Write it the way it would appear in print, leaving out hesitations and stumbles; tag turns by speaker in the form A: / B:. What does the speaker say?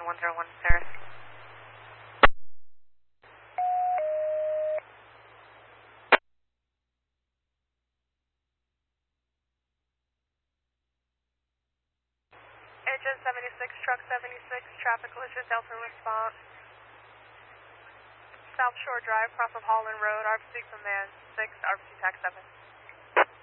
A: 101 Paris. Agent 76, truck 76, traffic collision, Delta response. South Shore Drive, cross of Holland Road, RPC command 6, RPC tax 7.